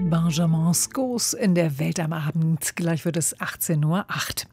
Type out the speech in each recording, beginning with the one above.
Benjamin Scos in der Welt am Abend. Gleich wird es 18:08 Uhr.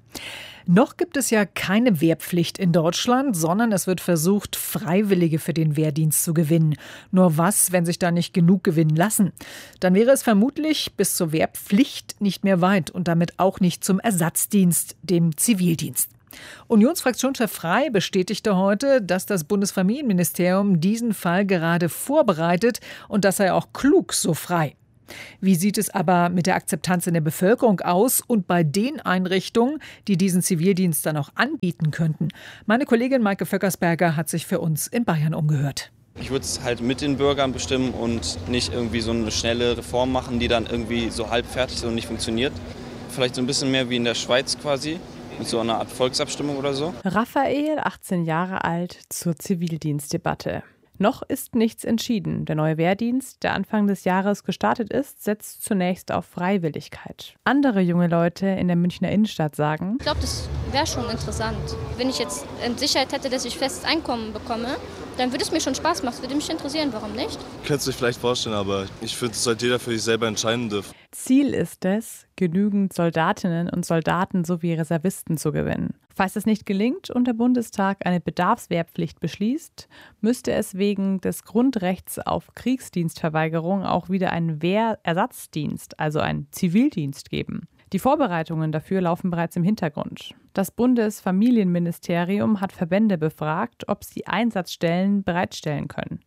Noch gibt es ja keine Wehrpflicht in Deutschland, sondern es wird versucht, Freiwillige für den Wehrdienst zu gewinnen. Nur was, wenn sich da nicht genug gewinnen lassen? Dann wäre es vermutlich bis zur Wehrpflicht nicht mehr weit und damit auch nicht zum Ersatzdienst, dem Zivildienst. Unionsfraktionschef Frey bestätigte heute, dass das Bundesfamilienministerium diesen Fall gerade vorbereitet und das sei auch klug, so Frey. Wie sieht es aber mit der Akzeptanz in der Bevölkerung aus und bei den Einrichtungen, die diesen Zivildienst dann auch anbieten könnten? Meine Kollegin Maike Vöckersberger hat sich für uns in Bayern umgehört. Ich würde es halt mit den Bürgern bestimmen und nicht irgendwie so eine schnelle Reform machen, die dann irgendwie so halb fertig ist und nicht funktioniert. Vielleicht so ein bisschen mehr wie in der Schweiz quasi, mit so einer Art Volksabstimmung oder so. Raphael, 18 Jahre alt, zur Zivildienstdebatte. Noch ist nichts entschieden. Der neue Wehrdienst, der Anfang des Jahres gestartet ist, setzt zunächst auf Freiwilligkeit. Andere junge Leute in der Münchner Innenstadt sagen: Ich glaube, das wäre schon interessant. Wenn ich jetzt Sicherheit hätte, dass ich festes Einkommen bekomme, dann würde es mir schon Spaß machen. Das würde mich interessieren, warum nicht? Könnt ihr euch vielleicht vorstellen, aber ich finde, es sollte jeder für sich selber entscheiden dürfen. Ziel ist es, genügend Soldatinnen und Soldaten sowie Reservisten zu gewinnen. Falls es nicht gelingt und der Bundestag eine Bedarfswehrpflicht beschließt, müsste es wegen des Grundrechts auf Kriegsdienstverweigerung auch wieder einen Wehrersatzdienst, also einen Zivildienst geben. Die Vorbereitungen dafür laufen bereits im Hintergrund. Das Bundesfamilienministerium hat Verbände befragt, ob sie Einsatzstellen bereitstellen können.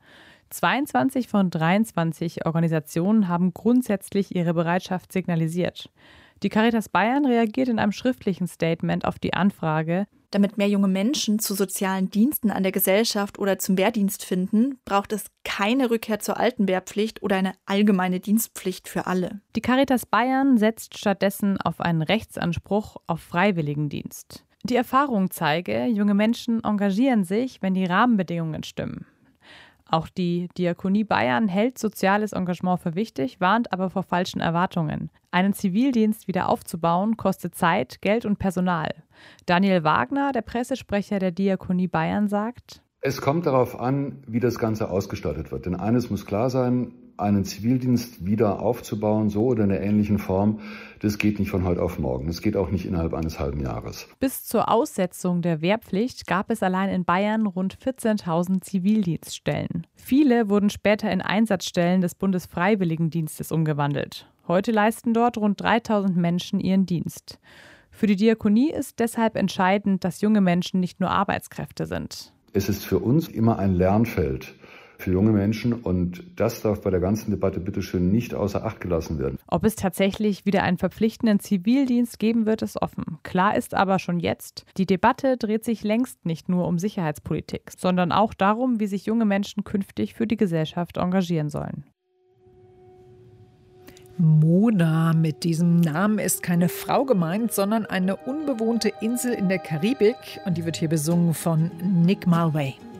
22 von 23 Organisationen haben grundsätzlich ihre Bereitschaft signalisiert. Die Caritas Bayern reagiert in einem schriftlichen Statement auf die Anfrage. Damit mehr junge Menschen zu sozialen Diensten an der Gesellschaft oder zum Wehrdienst finden, braucht es keine Rückkehr zur alten Wehrpflicht oder eine allgemeine Dienstpflicht für alle. Die Caritas Bayern setzt stattdessen auf einen Rechtsanspruch auf Freiwilligendienst. Die Erfahrung zeige, junge Menschen engagieren sich, wenn die Rahmenbedingungen stimmen. Auch die Diakonie Bayern hält soziales Engagement für wichtig, warnt aber vor falschen Erwartungen. Einen Zivildienst wieder aufzubauen, kostet Zeit, Geld und Personal. Daniel Wagner, der Pressesprecher der Diakonie Bayern, sagt: Es kommt darauf an, wie das Ganze ausgestattet wird. Denn eines muss klar sein: einen Zivildienst wieder aufzubauen, so oder in einer ähnlichen Form, das geht nicht von heute auf morgen. Das geht auch nicht innerhalb eines halben Jahres. Bis zur Aussetzung der Wehrpflicht gab es allein in Bayern rund 14.000 Zivildienststellen. Viele wurden später in Einsatzstellen des Bundesfreiwilligendienstes umgewandelt. Heute leisten dort rund 3.000 Menschen ihren Dienst. Für die Diakonie ist deshalb entscheidend, dass junge Menschen nicht nur Arbeitskräfte sind. Es ist für uns immer ein Lernfeld für junge Menschen und das darf bei der ganzen Debatte bitteschön nicht außer Acht gelassen werden. Ob es tatsächlich wieder einen verpflichtenden Zivildienst geben wird, ist offen. Klar ist aber schon jetzt, die Debatte dreht sich längst nicht nur um Sicherheitspolitik, sondern auch darum, wie sich junge Menschen künftig für die Gesellschaft engagieren sollen. Mona, mit diesem Namen ist keine Frau gemeint, sondern eine unbewohnte Insel in der Karibik und die wird hier besungen von Nick Mulvey.